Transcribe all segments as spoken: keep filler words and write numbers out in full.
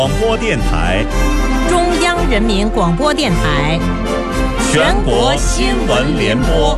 广播电台， 中央人民广播电台， 全国新闻联播。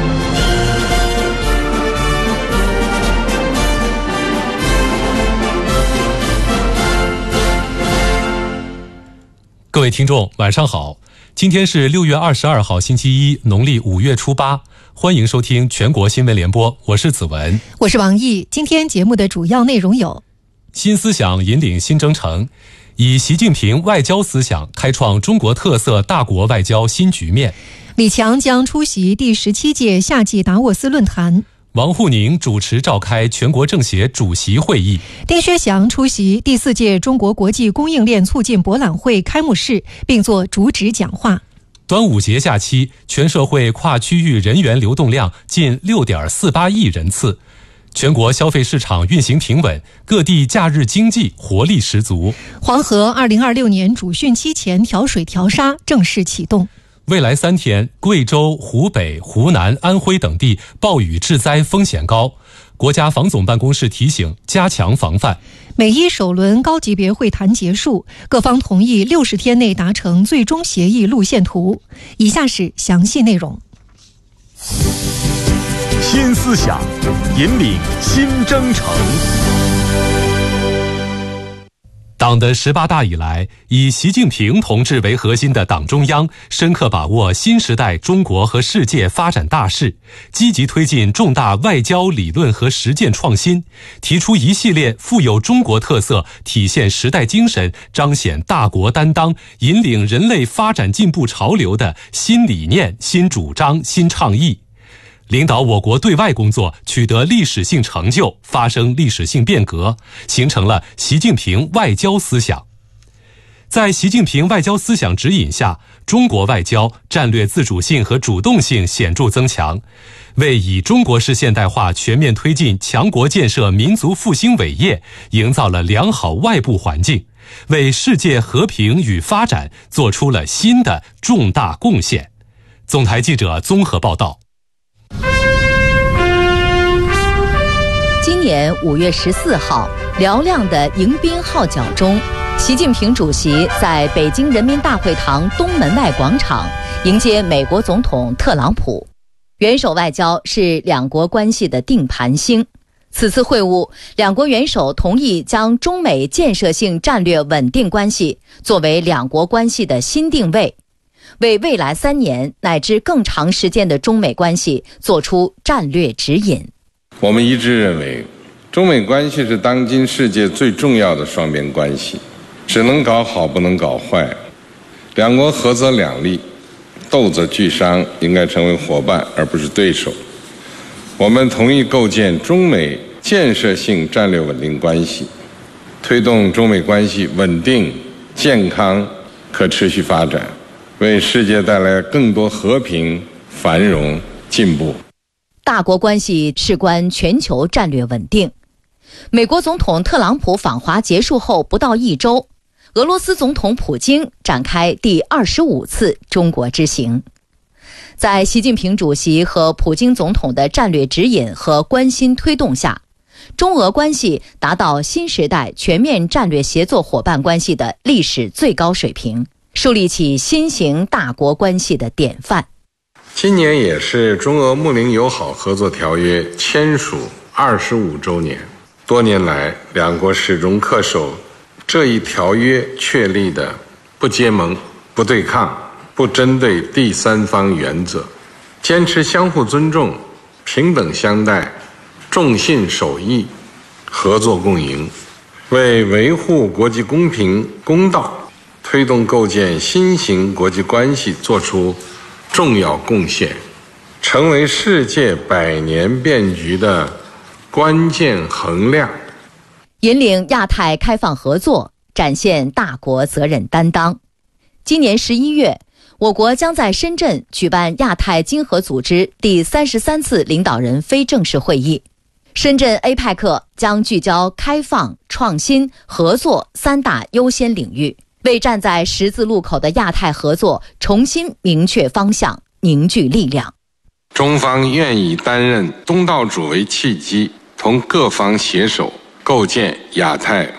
各位听众，晚上好！今天是六月二十二号，星期一，农历五月初八。欢迎收听全国新闻联播，我是子文， 我是王毅。今天节目的主要内容有： 新思想引领新征程，以习近平外交思想开创中国特色大国外交新局面。 李强将出席第十七届夏季达沃斯论坛。 王沪宁主持召开全国政协主席会议。 丁薛祥出席第四届中国国际供应链促进博览会开幕式，并作主旨讲话。 端午节假期，全社会跨区域人员流动量近 六点四八亿人次，全国消费市场运行平稳，各地假日经济活力十足。 黄河二零二六年主汛期前调水调沙正式启动。 未来三天，贵州、湖北、湖南、安徽等地暴雨致灾风险高，国家防总办公室提醒加强防范。 美伊首轮高级别会谈结束，各方同意六十天内达成最终协议路线图。以下是详细内容。 新思想引领新征程。 党的十八大以来，以习近平同志为核心的党中央深刻把握新时代中国和世界发展大势，积极推进重大外交理论和实践创新，提出一系列富有中国特色、体现时代精神、彰显大国担当、引领人类发展进步潮流的新理念、新主张、新倡议。领导我国对外工作取得历史性成就，发生历史性变革，形成了习近平外交思想。在习近平外交思想指引下，中国外交战略自主性和主动性显著增强，为以中国式现代化全面推进强国建设民族复兴伟业营造了良好外部环境，为世界和平与发展做出了新的重大贡献。总台记者综合报道。 今年五月十四号，嘹亮的迎宾号角中，习近平主席在北京人民大会堂东门外广场迎接美国总统特朗普。元首外交是两国关系的定盘星。此次会晤，两国元首同意将中美建设性战略稳定关系作为两国关系的新定位，为未来三年乃至更长时间的中美关系做出战略指引。 我们一致认为，中美关系是当今世界最重要的双边关系，只能搞好不能搞坏。两国合则两利，斗则俱伤，应该成为伙伴而不是对手。我们同意构建中美建设性战略稳定关系，推动中美关系稳定、健康、可持续发展，为世界带来更多和平、繁荣、进步。 大国关系事关全球战略稳定。美国总统特朗普访华结束后不到一周，俄罗斯总统普京展开第二十五次中国之行。在习近平主席和普京总统的战略指引和关心推动下，中俄关系达到新时代全面战略协作伙伴关系的历史最高水平，树立起新型大国关系的典范。 今年也是中俄睦邻友好合作条约签署二十五周年，多年来两国始终恪守这一条约确立的不结盟、不对抗、不针对第三方原则，坚持相互尊重、平等相待、重信守义、合作共赢，为维护国际公平公道、推动构建新型国际关系做出重要贡献，成为世界百年变局的关键衡量， 引领亚太开放合作，展现大国责任担当。今年十一月，我国将在深圳举办亚太经合组织第三十三次领导人非正式会议。深圳 A P E C 将聚焦开放、创新、合作三大优先领域，为站在十字路口的亚太合作重新明确方向、凝聚力量。 中方愿以担任东道主为契机，同各方携手构建亚太